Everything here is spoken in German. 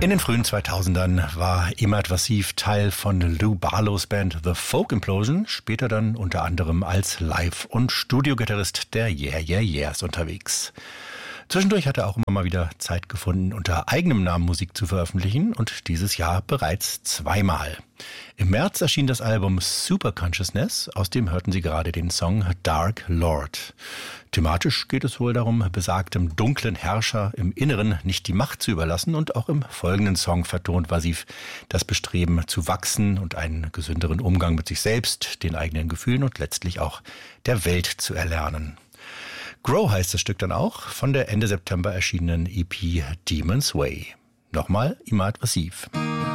In den frühen 2000ern war Imad Wassif Teil von Lou Barlows Band The Folk Implosion, später dann unter anderem als Live- und Studiogitarrist der Yeah Yeah Yeahs unterwegs. Zwischendurch hat er auch immer mal wieder Zeit gefunden, unter eigenem Namen Musik zu veröffentlichen und dieses Jahr bereits zweimal. Im März erschien das Album Super Consciousness, aus dem hörten Sie gerade den Song Dark Lord. Thematisch geht es wohl darum, besagtem dunklen Herrscher im Inneren nicht die Macht zu überlassen, und auch im folgenden Song vertont Wassif das Bestreben zu wachsen und einen gesünderen Umgang mit sich selbst, den eigenen Gefühlen und letztlich auch der Welt zu erlernen. Grow heißt das Stück dann auch, von der Ende September erschienenen EP Demon's Way. Nochmal Imad Wassif.